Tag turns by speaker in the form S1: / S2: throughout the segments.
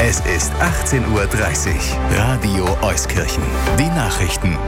S1: Es ist 18:30 Uhr. Radio Euskirchen. Die Nachrichten.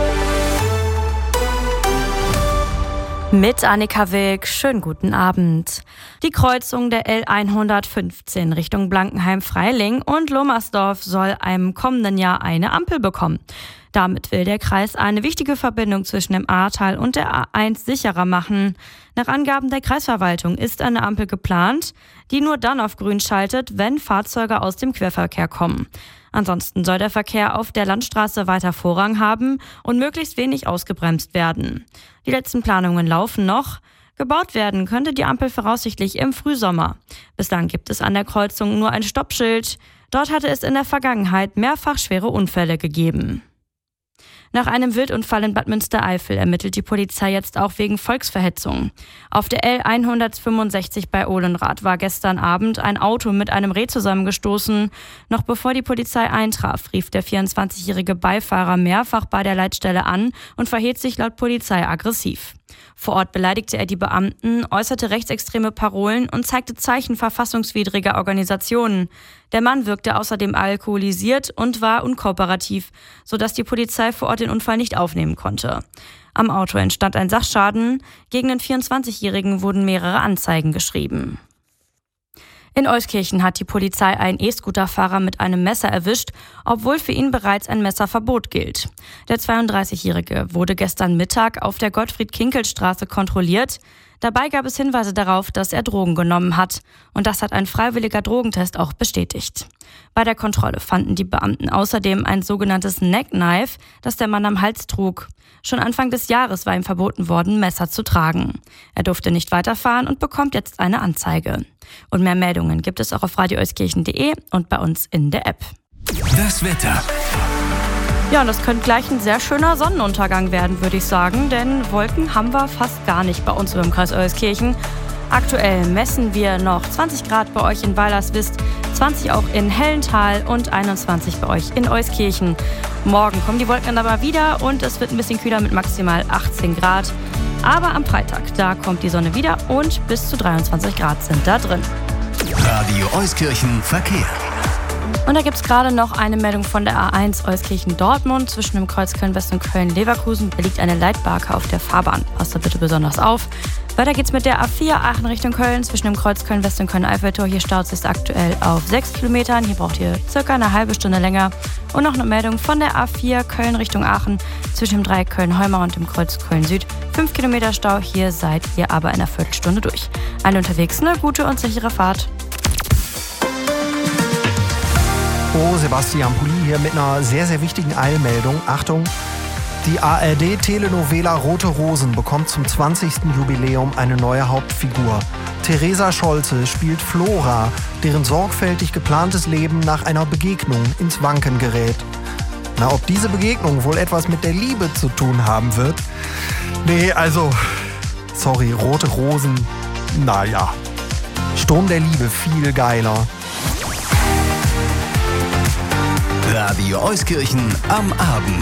S2: Mit Annika Wilk, schönen guten Abend. Die Kreuzung der L115 Richtung Blankenheim-Freiling und Lomersdorf soll im kommenden Jahr eine Ampel bekommen. Damit will der Kreis eine wichtige Verbindung zwischen dem Ahrtal und der A1 sicherer machen. Nach Angaben der Kreisverwaltung ist eine Ampel geplant, die nur dann auf grün schaltet, wenn Fahrzeuge aus dem Querverkehr kommen. Ansonsten soll der Verkehr auf der Landstraße weiter Vorrang haben und möglichst wenig ausgebremst werden. Die letzten Planungen laufen noch. Gebaut werden könnte die Ampel voraussichtlich im Frühsommer. Bislang gibt es an der Kreuzung nur ein Stoppschild. Dort hatte es in der Vergangenheit mehrfach schwere Unfälle gegeben. Nach einem Wildunfall in Bad Münstereifel ermittelt die Polizei jetzt auch wegen Volksverhetzung. Auf der L165 bei Ohlenrath war gestern Abend ein Auto mit einem Reh zusammengestoßen. Noch bevor die Polizei eintraf, rief der 24-jährige Beifahrer mehrfach bei der Leitstelle an und verhielt sich laut Polizei aggressiv. Vor Ort beleidigte er die Beamten, äußerte rechtsextreme Parolen und zeigte Zeichen verfassungswidriger Organisationen. Der Mann wirkte außerdem alkoholisiert und war unkooperativ, sodass die Polizei vor Ort den Unfall nicht aufnehmen konnte. Am Auto entstand ein Sachschaden. Gegen den 24-Jährigen wurden mehrere Anzeigen geschrieben. In Euskirchen hat die Polizei einen E-Scooter-Fahrer mit einem Messer erwischt, obwohl für ihn bereits ein Messerverbot gilt. Der 32-Jährige wurde gestern Mittag auf der Gottfried-Kinkel-Straße kontrolliert. Dabei gab es Hinweise darauf, dass er Drogen genommen hat. Und das hat ein freiwilliger Drogentest auch bestätigt. Bei der Kontrolle fanden die Beamten außerdem ein sogenanntes Neckknife, das der Mann am Hals trug. Schon Anfang des Jahres war ihm verboten worden, Messer zu tragen. Er durfte nicht weiterfahren und bekommt jetzt eine Anzeige. Und mehr Meldungen gibt es auch auf radioeuskirchen.de und bei uns in der App.
S1: Das Wetter.
S2: Ja, und das könnte gleich ein sehr schöner Sonnenuntergang werden, würde ich sagen, denn Wolken haben wir fast gar nicht bei uns im Kreis Euskirchen. Aktuell messen wir noch 20 Grad bei euch in Weilerswist, 20 auch in Hellental und 21 bei euch in Euskirchen. Morgen kommen die Wolken dann aber wieder und es wird ein bisschen kühler mit maximal 18 Grad. Aber am Freitag, da kommt die Sonne wieder und bis zu 23 Grad sind da drin.
S1: Radio Euskirchen Verkehr.
S2: Und da gibt es gerade noch eine Meldung von der A1 Euskirchen-Dortmund. Zwischen dem Kreuz Köln-West und Köln-Leverkusen liegt eine Leitbarke auf der Fahrbahn. Passt da bitte besonders auf. Weiter geht's mit der A4 Aachen Richtung Köln. Zwischen dem Kreuz Köln-West und Köln-Eiffeltor. Hier staut es aktuell auf 6 Kilometern. Hier braucht ihr circa eine halbe Stunde länger. Und noch eine Meldung von der A4 Köln Richtung Aachen. Zwischen dem Dreieck Köln-Heumar und dem Kreuz Köln-Süd. 5 Kilometer Stau. Hier seid ihr aber in einer Viertelstunde durch. Alle unterwegs, eine gute und sichere Fahrt.
S3: Oh, Sebastian Pulli hier mit einer sehr, sehr wichtigen Eilmeldung. Achtung, die ARD-Telenovela Rote Rosen bekommt zum 20. Jubiläum eine neue Hauptfigur. Theresa Scholze spielt Flora, deren sorgfältig geplantes Leben nach einer Begegnung ins Wanken gerät. Na, ob diese Begegnung wohl etwas mit der Liebe zu tun haben wird? Nee, also, sorry, Rote Rosen, naja. Sturm der Liebe, viel geiler.
S1: Radio Euskirchen am Abend.